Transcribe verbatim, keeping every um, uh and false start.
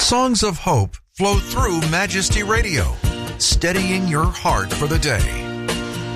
Songs of hope flow through Majesty Radio, steadying your heart for the day.